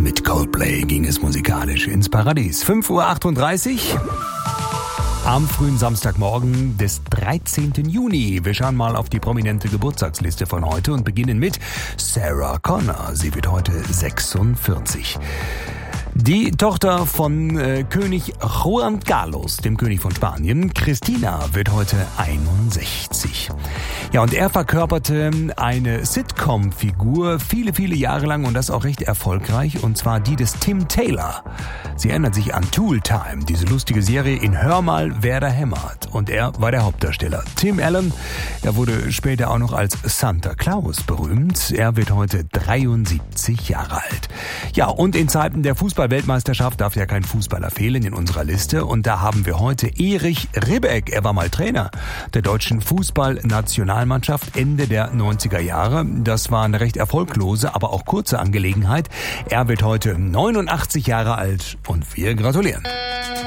Mit Coldplay ging es musikalisch ins Paradies. 5:38 Uhr. Am frühen Samstagmorgen des 13. Juni. Wir schauen mal auf die prominente Geburtstagsliste von heute und beginnen mit Sarah Connor. Sie wird heute 46. Die Tochter von König Juan Carlos, dem König von Spanien, Christina, wird heute 61. Ja, und er verkörperte eine Sitcom-Figur viele Jahre lang und das auch recht erfolgreich, und zwar die des Tim Taylor. Sie erinnert sich an Tool Time, diese lustige Serie in Hör mal, wer da hämmert. Und er war der Hauptdarsteller. Tim Allen, er wurde später auch noch als Santa Claus berühmt. Er wird heute 73 Jahre alt. Ja, und in Zeiten der Fußball-Weltmeisterschaft darf ja kein Fußballer fehlen in unserer Liste. Und da haben wir heute Erich Ribbeck. Er war mal Trainer der deutschen Fußballnationalmannschaft Ende der 90er Jahre. Das war eine recht erfolglose, aber auch kurze Angelegenheit. Er wird heute 89 Jahre alt und wir gratulieren.